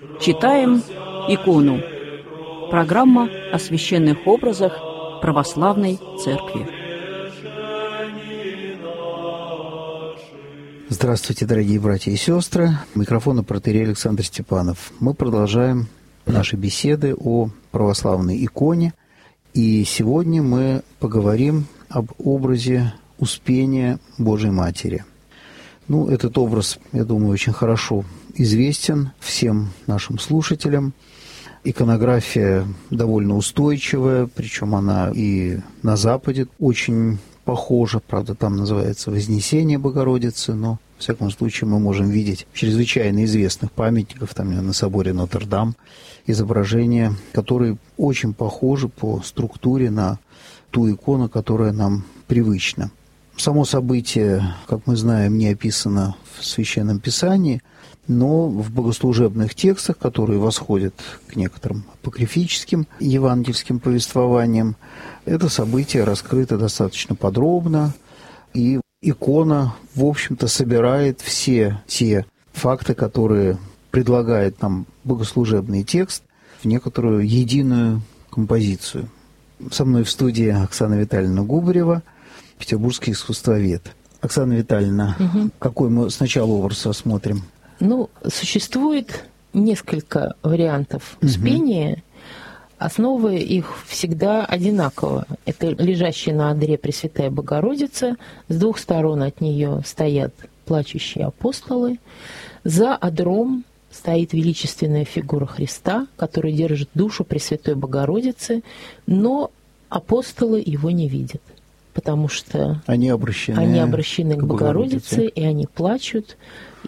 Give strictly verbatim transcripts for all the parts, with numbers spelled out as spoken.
Читаем икону. Программа о священных образах православной церкви. Здравствуйте, дорогие братья и сестры. У микрофона протоиерей Александр Степанов. Мы продолжаем наши беседы о православной иконе. И сегодня мы поговорим об образе Успения Божией Матери. Ну, этот образ, я думаю, очень хорошо известен всем нашим слушателям. Иконография довольно устойчивая, причем она и на Западе очень похожа. Правда, там называется «Вознесение Богородицы», но, в всяком случае, мы можем видеть чрезвычайно известных памятников, там на соборе Нотр-Дам, изображения, которые очень похожи по структуре на ту икону, которая нам привычна. Само событие, как мы знаем, не описано в Священном Писании, но в богослужебных текстах, которые восходят к некоторым апокрифическим евангельским повествованиям, это событие раскрыто достаточно подробно, и икона, в общем-то, собирает все те факты, которые предлагает нам богослужебный текст, в некоторую единую композицию. Со мной в студии Оксана Витальевна Губарева, петербургский искусствовед. Оксана Витальевна, угу. Какой мы сначала образ рассмотрим? Ну, существует несколько вариантов Успения. Угу. Основа их всегда одинакова. Это лежащая на одре Пресвятая Богородица. С двух сторон от нее стоят плачущие апостолы. За одром стоит величественная фигура Христа, который держит душу Пресвятой Богородицы, но апостолы его не видят, потому что они обращены, они обращены к, к Богородице, Богородице, и они плачут,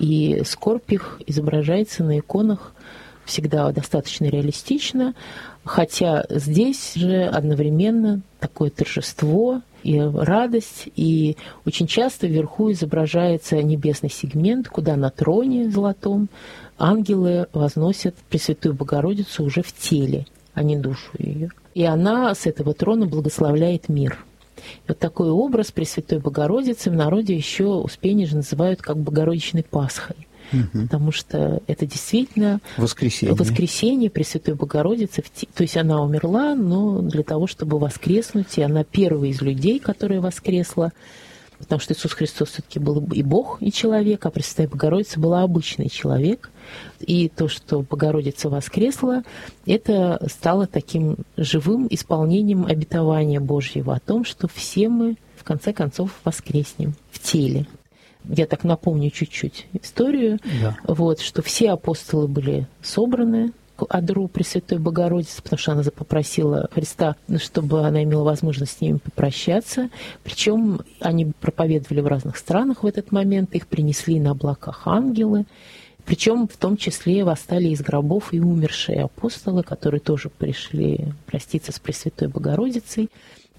и скорбь их изображается на иконах всегда достаточно реалистично, хотя здесь же одновременно такое торжество и радость, и очень часто вверху изображается небесный сегмент, куда на троне золотом ангелы возносят Пресвятую Богородицу уже в теле, а не душу ее. И она с этого трона благословляет мир. И вот такой образ Пресвятой Богородицы в народе еще Успение же называют как Богородичной Пасхой. Угу. Потому что это действительно воскресенье, воскресенье Пресвятой Богородицы. То есть она умерла, но для того, чтобы воскреснуть, и она первая из людей, которая воскресла, потому что Иисус Христос все-таки был и Бог, и человек, а Пресвятая Богородица была обычный человек. И то, что Богородица воскресла, это стало таким живым исполнением обетования Божьего о том, что все мы, в конце концов, воскреснем в теле. Я так напомню чуть-чуть историю, да. Вот, что все апостолы были собраны к одру Пресвятой Богородицы, потому что она попросила Христа, чтобы она имела возможность с ними попрощаться. Причем они проповедовали в разных странах в этот момент, их принесли на облаках ангелы. Причем в том числе восстали из гробов и умершие апостолы, которые тоже пришли проститься с Пресвятой Богородицей.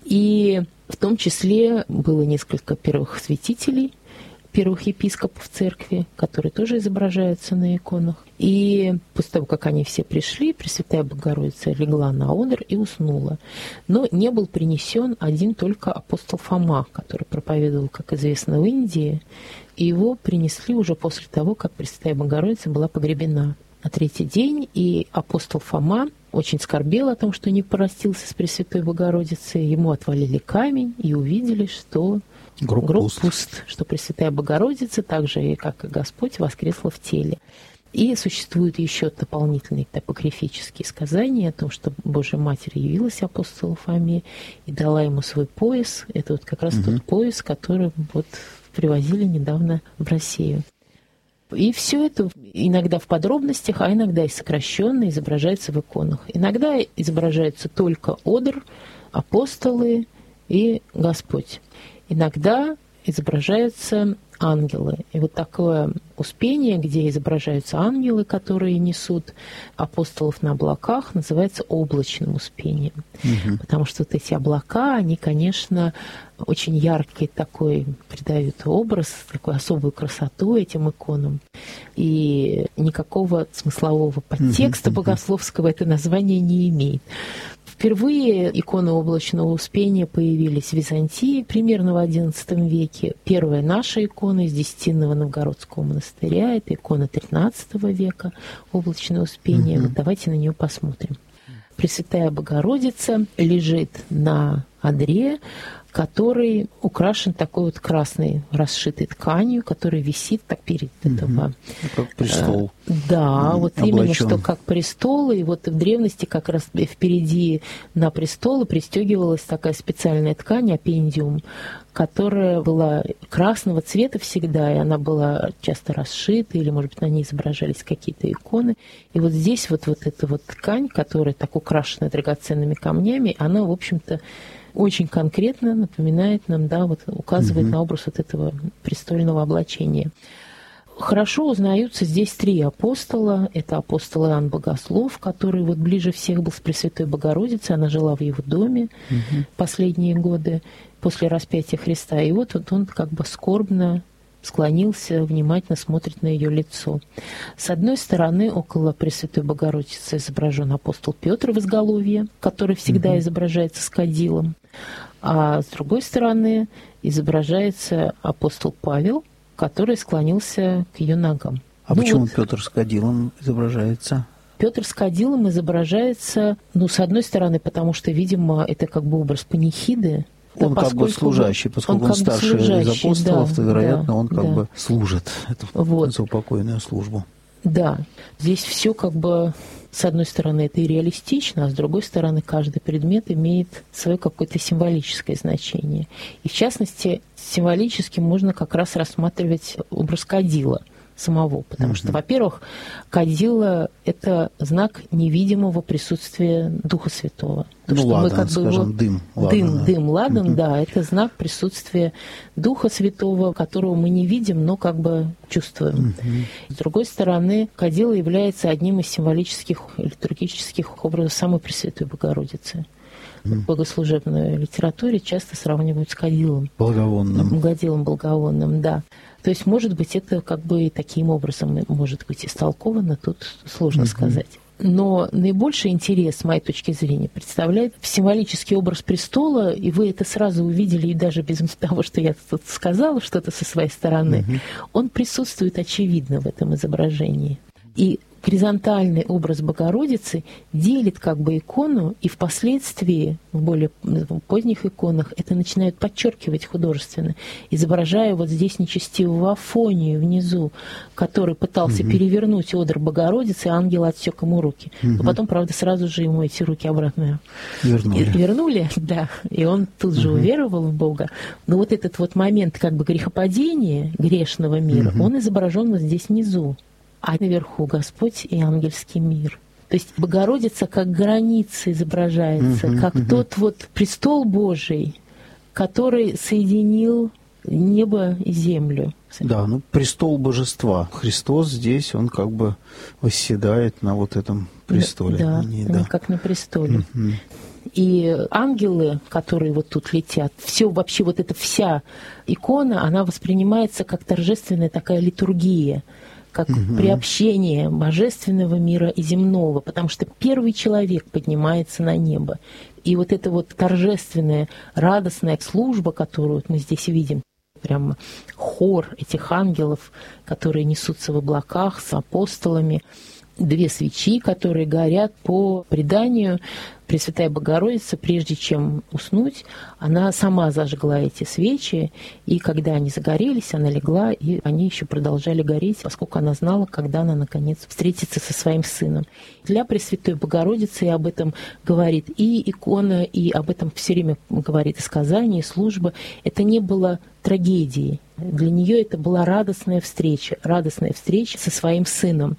И в том числе было несколько первых святителей, первых епископов церкви, которые тоже изображаются на иконах. И после того, как они все пришли, Пресвятая Богородица легла на одр и уснула. Но не был принесен один только апостол Фома, который проповедовал, как известно, в Индии, и его принесли уже после того, как Пресвятая Богородица была погребена на третий день, и апостол Фома очень скорбел о том, что не простился с Пресвятой Богородицей. Ему отвалили камень и увидели, что гроб, гроб пуст. пуст, что Пресвятая Богородица, так же, как и Господь, воскресла в теле. И существуют еще дополнительные апокрифические сказания о том, что Божья Матерь явилась апостолу Фоме и дала ему свой пояс. Это вот как раз угу. тот пояс, который вот привозили недавно в Россию. И все это иногда в подробностях, а иногда и сокращенно изображается в иконах. Иногда изображается только одр, апостолы и Господь. Иногда изображаются ангелы. И вот такое Успение, где изображаются ангелы, которые несут апостолов на облаках, называется облачным Успением. Угу. Потому что вот эти облака, они, конечно, очень яркий такой, придают образ, такую особую красоту этим иконам. И никакого смыслового подтекста угу. богословского это название не имеет. Впервые иконы облачного успения появились в Византии примерно в одиннадцатом веке. Первая наша икона из Десятинного Новгородского монастыря, это икона тринадцатого века, облачное успение. Mm-hmm. Вот давайте на нее посмотрим. Пресвятая Богородица лежит на одре, который украшен такой вот красной расшитой тканью, которая висит так перед mm-hmm. этого. Как престол. Да, mm-hmm. вот облачен. Именно что как престол. И вот в древности как раз впереди на престолы пристегивалась такая специальная ткань, аппендиум, которая была красного цвета всегда, и она была часто расшита, или, может быть, на ней изображались какие-то иконы. И вот здесь вот, вот эта вот ткань, которая так украшена драгоценными камнями, она, в общем-то, очень конкретно напоминает нам, да, вот указывает угу. на образ вот этого престольного облачения. Хорошо узнаются здесь три апостола. Это апостол Иоанн Богослов, который вот ближе всех был с Пресвятой Богородицей. Она жила в его доме угу. последние годы после распятия Христа. И вот, вот он как бы скорбно склонился, внимательно смотрит на ее лицо. С одной стороны, около Пресвятой Богородицы изображен апостол Петр в изголовье, который всегда угу. изображается с кадилом. А с другой стороны изображается апостол Павел, который склонился к ее ногам. А ну почему вот, Петр с кадилом изображается? Петр с кадилом изображается, ну, с одной стороны, потому что, видимо, это как бы образ панихиды. Он да, как бы служащий, поскольку он, он старше из апостолов, да, то, вероятно, да, он как да. бы служит эту вот. заупокойную службу. Да, здесь все как бы, с одной стороны, это и реалистично, а с другой стороны, каждый предмет имеет свое какое-то символическое значение. И, в частности, символически можно как раз рассматривать образ кадила самого, потому mm-hmm. что, во-первых, кадила — это знак невидимого присутствия Духа Святого. То, ну, что ладан, мы как бы скажем, его... дым. Дым, ладан, дым, ладан, mm-hmm. да, это знак присутствия Духа Святого, которого мы не видим, но как бы чувствуем. Mm-hmm. С другой стороны, кадила является одним из символических литургических образов самой Пресвятой Богородицы. Mm. В богослужебной литературе часто сравнивают с кадилом. Благовонным. Кадилом благовонным, да. То есть, может быть, это как бы таким образом может быть истолковано, тут сложно mm-hmm. сказать. Но наибольший интерес, с моей точки зрения, представляет символический образ престола, и вы это сразу увидели, и даже без того, что я тут сказала, что-то со своей стороны, mm-hmm. он присутствует очевидно в этом изображении. И горизонтальный образ Богородицы делит как бы икону, и впоследствии, в более поздних иконах, это начинают подчеркивать художественно, изображая вот здесь нечестивого Афонию внизу, который пытался угу. перевернуть одр Богородицы, и ангел отсек ему руки. Угу. Но потом, правда, сразу же ему эти руки обратно вернули. вернули, да, и он тут же угу. уверовал в Бога. Но вот этот вот момент как бы грехопадения грешного мира, угу. он изображен вот здесь внизу. А наверху Господь и ангельский мир. То есть Богородица как граница изображается, uh-huh, как uh-huh. тот вот престол Божий, который соединил небо и землю. Да, ну престол божества. Христос здесь, он как бы восседает на вот этом престоле. Да, ней, да. как на престоле. Uh-huh. И ангелы, которые вот тут летят, все вообще вот эта вся икона, она воспринимается как торжественная такая литургия, как угу. приобщение божественного мира и земного, потому что первый человек поднимается на небо. И вот эта вот торжественная, радостная служба, которую мы здесь видим, прямо хор этих ангелов, которые несутся в облаках с апостолами, две свечи, которые горят по преданию. Пресвятая Богородица, прежде чем уснуть, она сама зажгла эти свечи, и когда они загорелись, она легла, и они еще продолжали гореть, поскольку она знала, когда она, наконец, встретится со своим сыном. Для Пресвятой Богородицы, и об этом говорит и икона, и об этом все время говорит и сказание, и служба, это не было трагедией. Для нее это была радостная встреча, радостная встреча со своим сыном.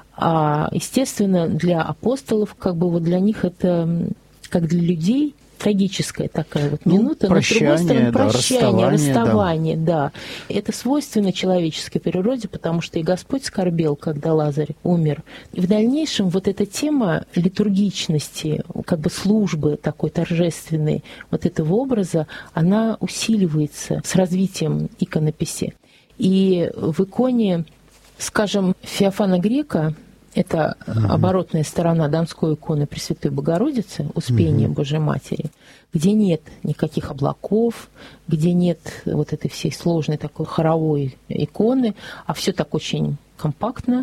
А, естественно, для апостолов, как бы вот для них это, как для людей, трагическая такая вот минута, ну, но с другой стороны, да, прощание, расставание, расставание да. да. Это свойственно человеческой природе, потому что и Господь скорбел, когда Лазарь умер. И в дальнейшем вот эта тема литургичности, как бы службы такой торжественной, вот этого образа, она усиливается с развитием иконописи. И в иконе, скажем, Феофана Грека, Это uh-huh. оборотная сторона Донской иконы Пресвятой Богородицы, Успения uh-huh. Божией Матери, где нет никаких облаков, где нет вот этой всей сложной такой хоровой иконы, а все так очень компактно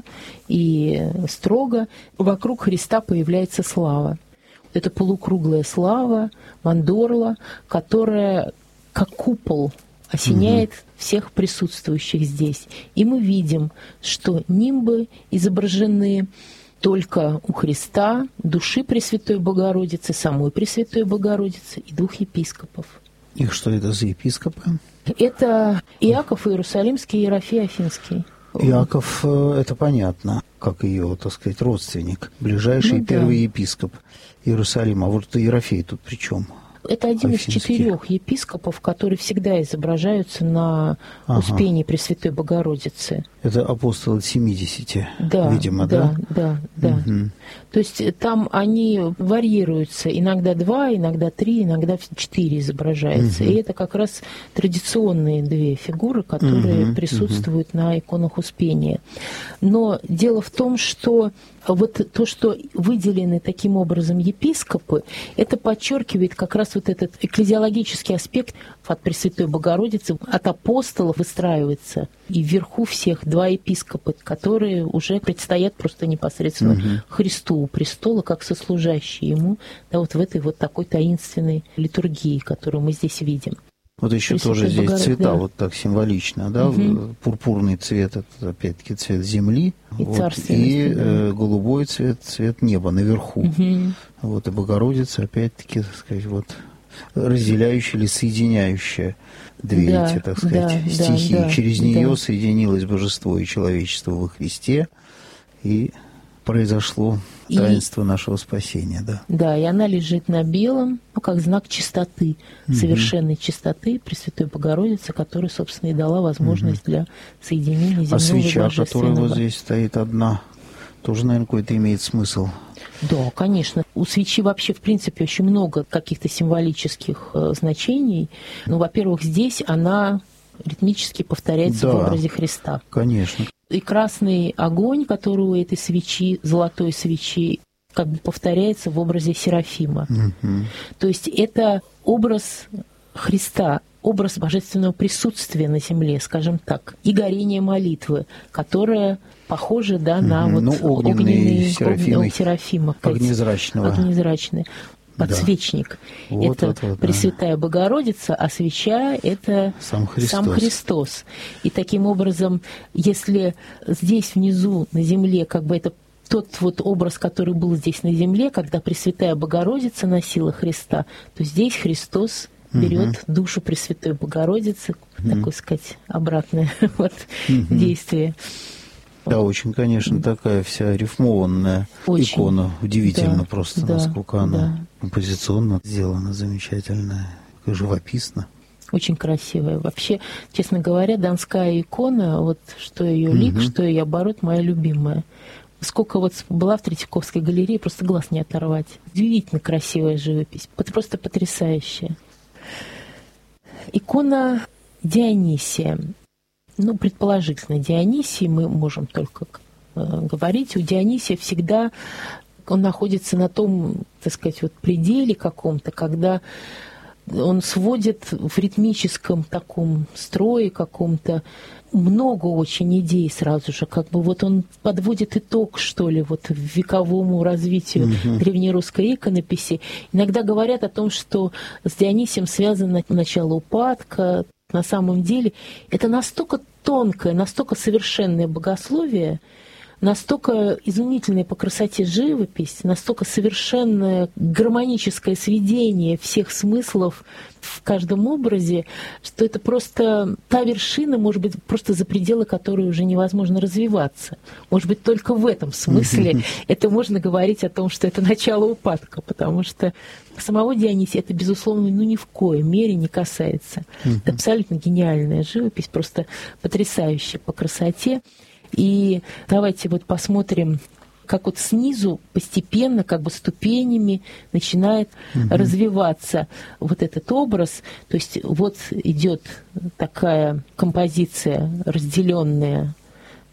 и строго. Вокруг Христа появляется слава. Это полукруглая слава, мандорла, которая как купол осеняет угу. всех присутствующих здесь. И мы видим, что нимбы изображены только у Христа, души Пресвятой Богородицы, самой Пресвятой Богородицы и двух епископов. И что это за епископы? Это Иаков Иерусалимский и Ерофей Афинский. Иаков, это понятно, как ее, так сказать, родственник, ближайший ну, первый да. епископ Иерусалима. А вот Ерофей тут при чем? Это один Афинский. Из четырех епископов, которые всегда изображаются на ага. Успении Пресвятой Богородицы. Это апостолы семидесяти, да, видимо, да? Да, да, да. Угу. То есть там они варьируются. Иногда два, иногда три, иногда четыре изображаются. Угу. И это как раз традиционные две фигуры, которые угу, присутствуют угу. на иконах Успения. Но дело в том, что вот то, что выделены таким образом епископы, это подчеркивает как раз вот этот экклезиологический аспект от Пресвятой Богородицы, от апостолов выстраивается. И вверху всех два епископа, которые уже предстоят просто непосредственно угу. Христу у престола, как сослужащие ему, да, вот в этой вот такой таинственной литургии, которую мы здесь видим. Вот еще Пресвятой тоже здесь Богород... цвета да. вот так символично, да, угу. пурпурный цвет, это опять-таки цвет земли, и, вот, и да. э, голубой цвет, цвет неба наверху. Угу. Вот, и Богородица, опять-таки, так сказать, вот, разделяющая или соединяющая две да, эти, так сказать, да, стихии. Да, Через да, нее да. соединилось божество и человечество во Христе, и произошло и, таинство нашего спасения, да. Да, и она лежит на белом, ну, как знак чистоты, угу. совершенной чистоты Пресвятой Богородицы, которая, собственно, и дала возможность угу. для соединения земного а свеча, и божественного. которая вот здесь стоит одна, тоже, наверное, какой-то имеет смысл. Да, конечно. У свечи вообще, в принципе, очень много каких-то символических э, значений. Ну, во-первых, здесь она ритмически повторяется да, в образе Христа. Конечно. И красный огонь, который у этой свечи, золотой свечи, как бы повторяется в образе Серафима. Угу. То есть это образ Христа, образ божественного присутствия на земле, скажем так, и горение молитвы, которая похожа да, на угу. вот ну, огненные Серафимы, Серафима, огнезрачного. Огнезрачный. Подсвечник. Да. Вот, это вот, вот, Пресвятая да. Богородица, а свеча – это сам Христос. сам Христос. И таким образом, если здесь внизу на земле как бы это тот вот образ, который был здесь на земле, когда Пресвятая Богородица носила Христа, то здесь Христос берет угу. душу Пресвятой Богородицы, угу. такое сказать, обратное вот, угу. действие. Да, очень, конечно, такая вся рифмованная очень. Икона. Удивительно да, просто, да, насколько она да. композиционно сделана, замечательная, живописно. Очень красивая. Вообще, честно говоря, донская икона, вот что ее лик, угу. что ее оборот, моя любимая. Сколько вот была в Третьяковской галерее, просто глаз не оторвать. Удивительно красивая живопись. Это просто потрясающая. Икона Дионисия. Ну, предположительно, Дионисий, мы можем только э, говорить, у Дионисия всегда он находится на том, так сказать, вот пределе каком-то, когда он сводит в ритмическом таком строе каком-то много очень идей сразу же, как бы вот он подводит итог, что ли, вот вековому развитию uh-huh. древнерусской иконописи. Иногда говорят о том, что с Дионисием связано начало упадка. На самом деле это настолько тонкое, настолько совершенное богословие, настолько изумительная по красоте живопись, настолько совершенное гармоническое сведение всех смыслов в каждом образе, что это просто та вершина, может быть, просто за пределы которой уже невозможно развиваться. Может быть, только в этом смысле это можно говорить о том, что это начало упадка, потому что самого Дионисия это, безусловно, ну, ни в коей мере не касается. Это абсолютно гениальная живопись, просто потрясающая по красоте. И давайте вот посмотрим, как вот снизу постепенно, как бы ступенями начинает угу. развиваться вот этот образ. То есть вот идет такая композиция, разделенная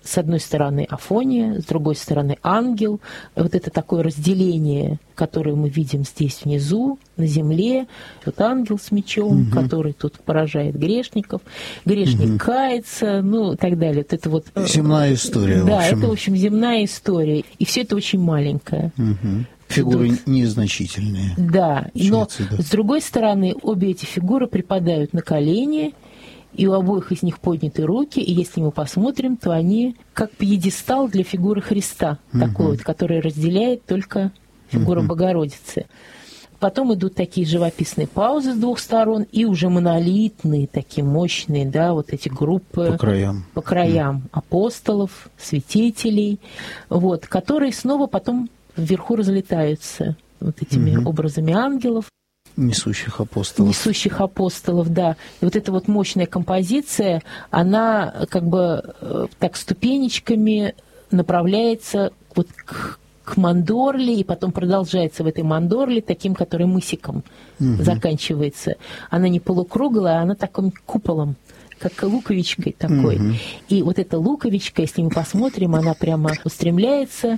с одной стороны Афония, с другой стороны ангел. Вот это такое разделение, которое мы видим здесь внизу, на земле. Вот ангел с мечом, угу. который тут поражает грешников. Грешник угу. кается, ну и так далее. Вот это вот... Земная история, да, в общем. это, в общем, земная история. И все это очень маленькое. Угу. Фигуры Идут. незначительные. Да, но да. с другой стороны, обе эти фигуры припадают на колени, и у обоих из них подняты руки, и если мы посмотрим, то они как пьедестал для фигуры Христа, угу. такой вот, который разделяет только фигуру угу. Богородицы. Потом идут такие живописные паузы с двух сторон, и уже монолитные, такие мощные, да, вот эти группы по краям, по краям угу. апостолов, святителей, вот, которые снова потом вверху разлетаются вот этими угу. образами ангелов. Несущих апостолов. Несущих апостолов, да. И вот эта вот мощная композиция, она как бы так ступенечками направляется вот к, к мандорли, и потом продолжается в этой мандорле таким, который мысиком угу. заканчивается. Она не полукруглая, она таким куполом, как луковичкой такой. Угу. И вот эта луковичка, если мы посмотрим, она прямо устремляется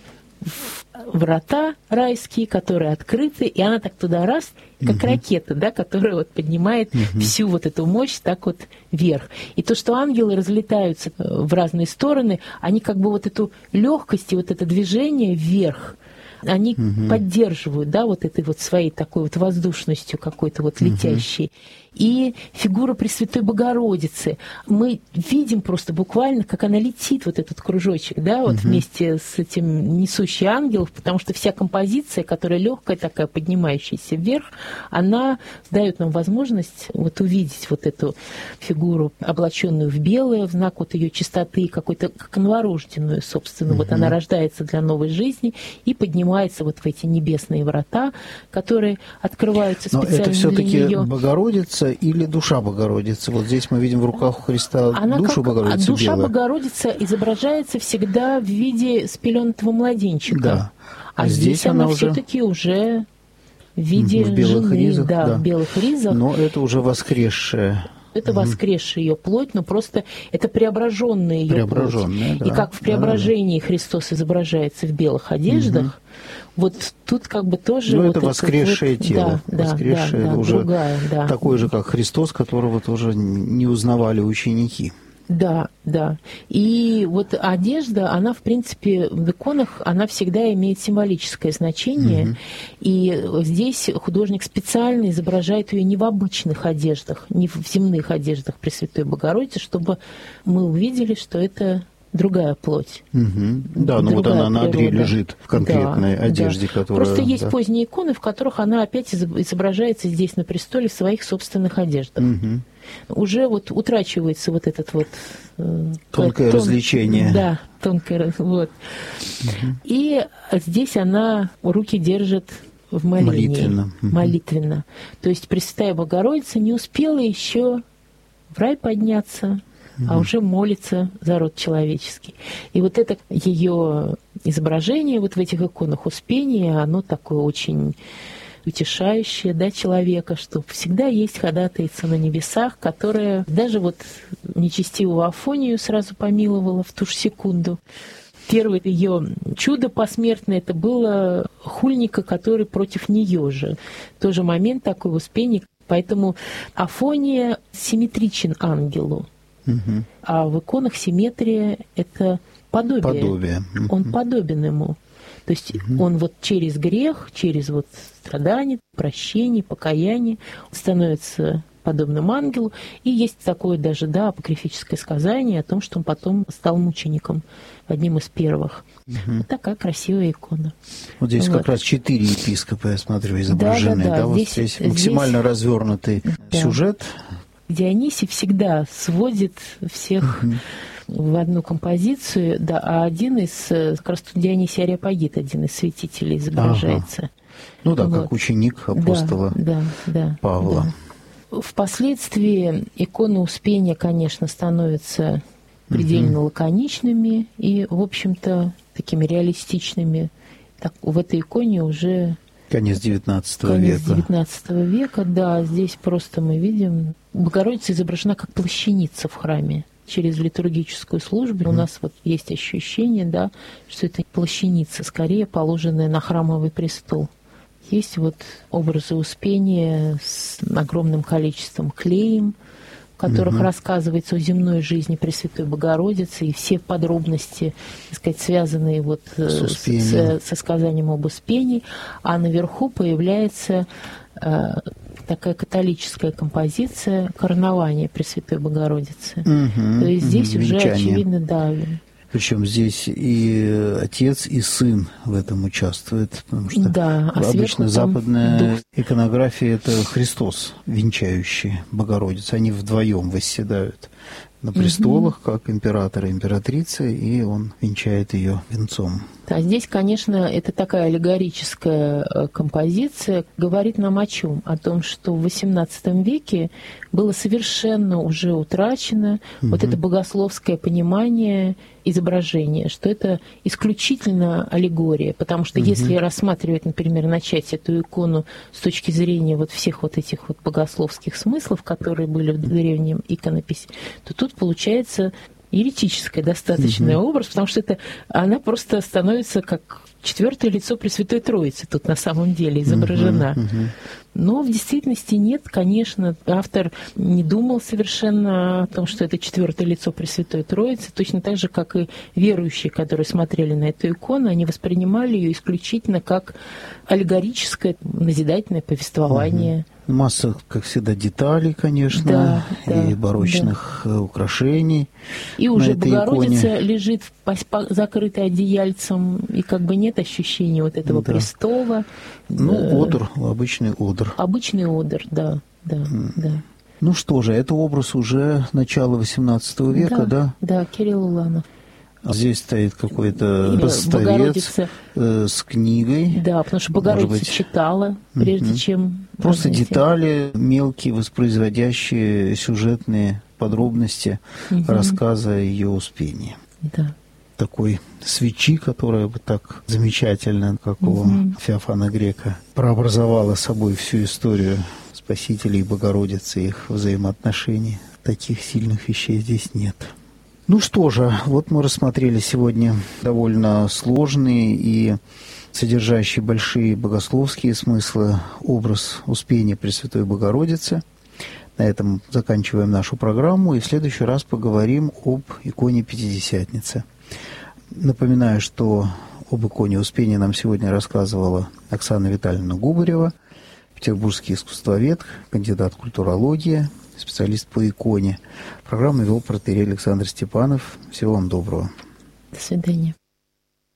в врата райские, которые открыты, и она так туда раз, как угу. ракета, да, которая вот поднимает угу. всю вот эту мощь так вот вверх. И то, что ангелы разлетаются в разные стороны, они как бы вот эту легкость и вот это движение вверх, они угу. поддерживают, да, вот этой вот своей такой вот воздушностью какой-то вот летящей. Угу. И фигура Пресвятой Богородицы. Мы видим просто буквально, как она летит, вот этот кружочек, да, вот угу. вместе с этим несущий ангелов, потому что вся композиция, которая легкая такая, поднимающаяся вверх, она дает нам возможность вот увидеть вот эту фигуру, облаченную в белое, в знак вот ее чистоты, какой-то как новорожденную, собственно. Угу. Вот она рождается для новой жизни и поднимается вот в эти небесные врата, которые открываются специально для нее. Но это все-таки Богородица или душа Богородицы? Вот здесь мы видим в руках у Христа Она душу как, Богородицы душа белая. Богородица изображается всегда в виде спеленатого младенчика. Да. А, а здесь, здесь она, она уже... все-таки уже в виде в белых жены, ризах, да, да. в белых ризах. Но это уже воскресшая. Это угу. воскресшая ее плоть, но просто это преображенная ее преображенная, плоть. Да. И как в преображении да, да. Христос изображается в белых одеждах, угу. вот тут как бы тоже... Ну, вот это воскресшее вот, тело. Да, воскресшее, да, да, уже другая, да. такой же, как Христос, которого тоже не узнавали ученики. Да, да. И вот одежда, она, в принципе, в иконах, она всегда имеет символическое значение. Угу. И здесь художник специально изображает ее не в обычных одеждах, не в земных одеждах Пресвятой Богородицы, чтобы мы увидели, что это другая плоть. Угу. Да, ну вот она на одре лежит в конкретной да, одежде, да. которая... Просто есть да. поздние иконы, в которых она опять изображается здесь на престоле в своих собственных одеждах. Угу. Уже вот утрачивается вот этот вот... Э, тонкое тон... развлечение. Да, тонкое, вот. Угу. И здесь она руки держит в молении. Молитвенно. Угу. Молитвенно. То есть Пресвятая Богородица не успела еще в рай подняться, угу. а уже молится за род человеческий. И вот это ее изображение вот в этих иконах Успения, оно такое очень... утешающее, да, человека, что всегда есть ходатайца на небесах, которая даже вот нечестивую Афонию сразу помиловала в ту же секунду. Первое ее чудо посмертное, это было хульника, который против нее же. Тоже момент такой в Успении. Поэтому Афония симметричен ангелу. Угу. А в иконах симметрия – это подобие. Подобие. Он подобен ему. То есть угу. он вот через грех, через вот страдание, прощение, покаяние становится подобным ангелу. И есть такое даже, да, апокрифическое сказание о том, что он потом стал мучеником, одним из первых. Угу. Вот такая красивая икона. Вот здесь вот. Как раз четыре епископа, я смотрю, изображены. Да, да, да. Да, вот здесь, здесь максимально здесь... развернутый да. сюжет. Дионисий всегда сводит всех... Угу. в одну композицию, да, а один из, как раз тут Дионисий Ареопагит, один из святителей изображается. Ага. Ну да, вот. Как ученик апостола да, да, да, Павла. Да. Впоследствии иконы Успения, конечно, становятся предельно угу. лаконичными и, в общем-то, такими реалистичными. Так, в этой иконе уже... Конец девятнадцатого Конец века. девятнадцатого века, да. Здесь просто мы видим... Богородица изображена как плащаница в храме. через литургическую службу. Mm. У нас вот есть ощущение, да, что это плащаница, скорее положенная на храмовый престол. Есть вот образы Успения с огромным количеством клеем, в которых mm-hmm. рассказывается о земной жизни Пресвятой Богородицы, и все подробности, так сказать, связанные вот с с, со сказанием об Успении. А наверху появляется э, такая католическая композиция «Коронование Пресвятой Богородицы». Mm-hmm. То есть здесь mm-hmm. уже Венчание. Очевидно, да. Причем здесь и отец, и сын в этом участвуют, потому что да, а обычно западная дух. Иконография – это Христос, венчающий Богородицу. Они вдвоем восседают на престолах, угу. как император и императрица, и он венчает ее венцом. Да, здесь, конечно, это такая аллегорическая композиция, говорит нам о чем? О том, что в восемнадцатом веке было совершенно уже утрачено угу. вот это богословское понимание изображения, что это исключительно аллегория, потому что угу. если рассматривать, например, начать эту икону с точки зрения вот всех вот этих вот богословских смыслов, которые были в древнем иконописи, то тут получается еретический достаточно угу. образ, потому что это, она просто становится как четвертое лицо Пресвятой Троицы тут на самом деле изображена. Угу, угу. Но в действительности нет, конечно, автор не думал совершенно о том, что это четвертое лицо Пресвятой Троицы, точно так же, как и верующие, которые смотрели на эту икону, они воспринимали ее исключительно как аллегорическое, назидательное повествование. Угу. Масса, как всегда, деталей, конечно, да, и да, барочных да. украшений. И уже Богородица иконе. Лежит закрытая одеяльцем, и как бы нет ощущения вот этого да. престола. Ну, одр, обычный одр. Обычный одр, да, да, mm. да. Ну что же, это образ уже начала восемнадцатого века, да? Да, да, Кирилл Уланов. Здесь стоит какой-то поставец э, с книгой. Да, потому что Богородица быть... читала, прежде угу. чем... Просто знаете... детали, мелкие, воспроизводящие сюжетные подробности угу. рассказа о ее Успении. Да. Такой свечи, которая бы так замечательно, как угу. у Феофана Грека, прообразовала собой всю историю Спасителя и Богородицы, их взаимоотношений. Таких сильных вещей здесь нет. Ну что же, вот мы рассмотрели сегодня довольно сложный и содержащий большие богословские смыслы образ Успения Пресвятой Богородицы. На этом заканчиваем нашу программу и в следующий раз поговорим об иконе Пятидесятницы. Напоминаю, что об иконе Успения нам сегодня рассказывала Оксана Витальевна Губарева, петербургский искусствовед, кандидат культурологии, специалист по иконе. Программу вел протоиерей Александр Степанов. Всего вам доброго. До свидания.